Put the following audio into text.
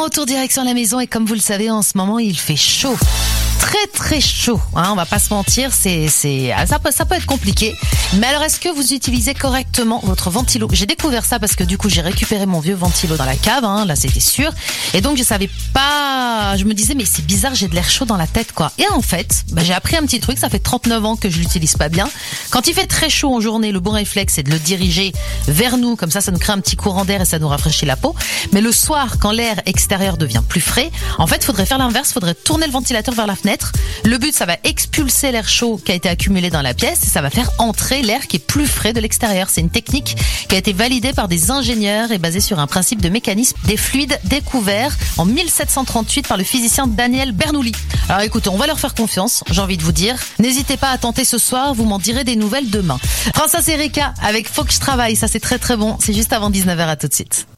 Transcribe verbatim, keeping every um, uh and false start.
retour direction la maison et comme vous le savez, en ce moment, il fait chaud. Très très chaud, hein, on va pas se mentir, c'est c'est ça peut ça peut être compliqué. Mais alors est-ce que vous utilisez correctement votre ventilo? J'ai découvert ça parce que du coup j'ai récupéré mon vieux ventilo dans la cave, hein, là c'était sûr. Et donc je savais pas, je me disais mais c'est bizarre, j'ai de l'air chaud dans la tête quoi. Et en fait, bah, j'ai appris un petit truc, ça fait trente-neuf ans que je l'utilise pas bien. Quand il fait très chaud en journée, le bon réflexe c'est de le diriger vers nous, comme ça ça nous crée un petit courant d'air et ça nous rafraîchit la peau. Mais le soir, quand l'air extérieur devient plus frais, en fait faudrait faire l'inverse, faudrait tourner le ventilateur vers la fenêtre. Le but, ça va expulser l'air chaud qui a été accumulé dans la pièce et ça va faire entrer l'air qui est plus frais de l'extérieur. C'est une technique qui a été validée par des ingénieurs et basée sur un principe de mécanisme des fluides découvert en mille sept cent trente-huit par le physicien Daniel Bernoulli. Alors écoutez, on va leur faire confiance, j'ai envie de vous dire. N'hésitez pas à tenter ce soir, vous m'en direz des nouvelles demain. Princesse Erika avec Faut que je travaille, ça c'est très très bon. C'est juste avant dix-neuf heures, à tout de suite.